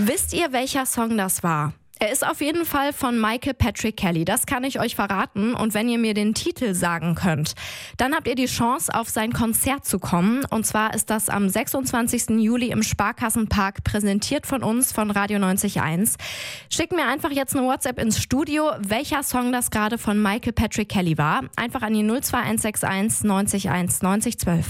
Wisst ihr, welcher Song das war? Er ist auf jeden Fall von Michael Patrick Kelly, das kann ich euch verraten. Und wenn ihr mir den Titel sagen könnt, dann habt ihr die Chance, auf sein Konzert zu kommen. Und zwar ist das am 26. Juli im Sparkassenpark, präsentiert von uns, von Radio 90.1. Schickt mir einfach jetzt eine WhatsApp ins Studio, welcher Song das gerade von Michael Patrick Kelly war. Einfach an die 02161 90 1 90 12.